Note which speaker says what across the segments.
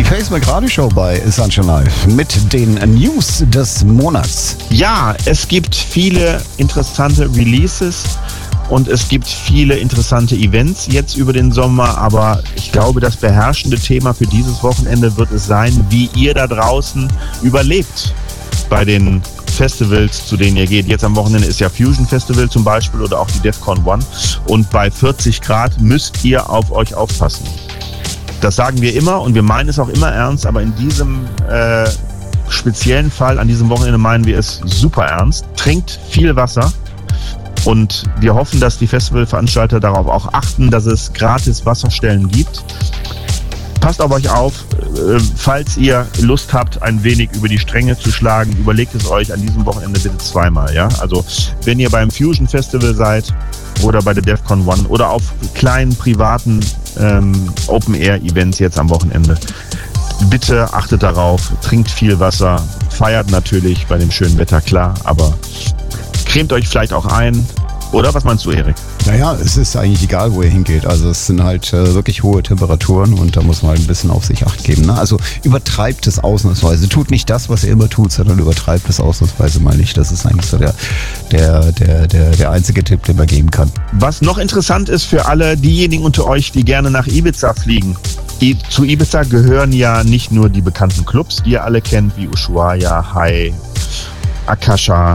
Speaker 1: Facebook Radio Show bei Sunshine Live mit den News des Monats.
Speaker 2: Ja, es gibt viele interessante Releases und es gibt viele interessante Events jetzt über den Sommer, aber ich glaube, das beherrschende Thema für dieses Wochenende wird es sein, wie ihr da draußen überlebt bei den Festivals, zu denen ihr geht. Jetzt am Wochenende ist ja Fusion Festival zum Beispiel oder auch die DEFCON 1 und bei 40 Grad müsst ihr auf euch aufpassen. Das sagen wir immer und wir meinen es auch immer ernst, aber in diesem speziellen Fall, an diesem Wochenende meinen wir es super ernst. Trinkt viel Wasser und wir hoffen, dass die Festivalveranstalter darauf auch achten, dass es gratis Wasserstellen gibt. Passt auf euch auf, falls ihr Lust habt, ein wenig über die Stränge zu schlagen, überlegt es euch an diesem Wochenende bitte zweimal. Ja? Also wenn ihr beim Fusion Festival seid oder bei der DEFCON 1 oder auf kleinen privaten Open-Air-Events jetzt am Wochenende, bitte achtet darauf, trinkt viel Wasser, feiert natürlich bei dem schönen Wetter, klar, aber cremt euch vielleicht auch ein. Oder was meinst du, Erik?
Speaker 1: Naja, es ist eigentlich egal, wo ihr hingeht. Also es sind halt wirklich hohe Temperaturen und da muss man halt ein bisschen auf sich Acht geben. Ne? Also übertreibt es ausnahmsweise. Tut nicht das, was ihr immer tut, sondern übertreibt es ausnahmsweise mal nicht. Das ist eigentlich so der einzige Tipp, den man geben kann.
Speaker 2: Was noch interessant ist für alle diejenigen unter euch, die gerne nach Ibiza fliegen. Zu Ibiza gehören ja nicht nur die bekannten Clubs, die ihr alle kennt, wie Ushuaia, Hai, Akasha,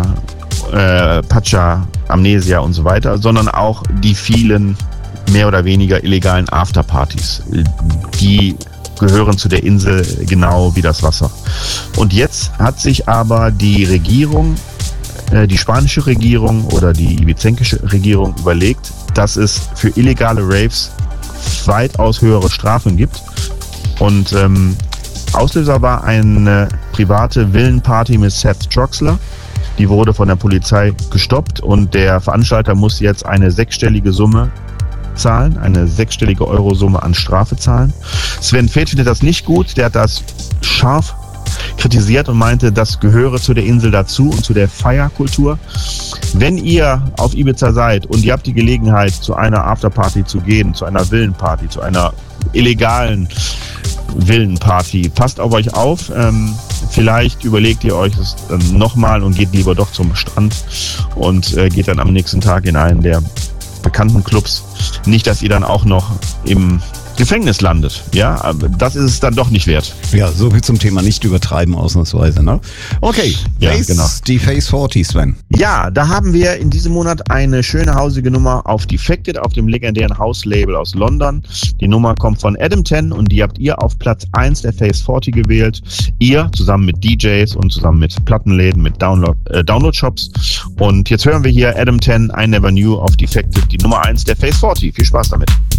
Speaker 2: Pacha, Amnesia und so weiter, sondern auch die vielen mehr oder weniger illegalen Afterpartys. Die gehören zu der Insel genau wie das Wasser. Und jetzt hat sich aber die Regierung, die spanische Regierung oder die ibizenkische Regierung überlegt, dass es für illegale Raves weitaus höhere Strafen gibt. Und Auslöser war eine private Villenparty mit Seth Troxler. Die wurde von der Polizei gestoppt und der Veranstalter muss jetzt eine sechsstellige Summe zahlen, eine sechsstellige Eurosumme an Strafe zahlen. Sven Feth findet das nicht gut, der hat das scharf kritisiert und meinte, das gehöre zu der Insel dazu und zu der Feierkultur. Wenn ihr auf Ibiza seid und ihr habt die Gelegenheit, zu einer Afterparty zu gehen, zu einer Villenparty, zu einer illegalen Villenparty, passt auf euch auf. Vielleicht überlegt ihr euch das dann nochmal und geht lieber doch zum Strand und geht dann am nächsten Tag in einen der bekannten Clubs. Nicht, dass ihr dann auch noch im Gefängnis landet. Ja, aber das ist es dann doch nicht wert.
Speaker 1: Ja, so viel zum Thema nicht übertreiben ausnahmsweise, ne? Okay,
Speaker 2: ja, genau.
Speaker 1: Die Phase 40, Sven.
Speaker 2: Ja, da haben wir in diesem Monat eine schöne hausige Nummer auf Defected, auf dem legendären House-Label aus London. Die Nummer kommt von Adam 10 und die habt ihr auf Platz 1 der Phase 40 gewählt. Ihr zusammen mit DJs und zusammen mit Plattenläden, mit Download-Shops. Und jetzt hören wir hier Adam 10, I Never Knew auf Defected, die Nummer 1 der Phase 40. Viel Spaß damit.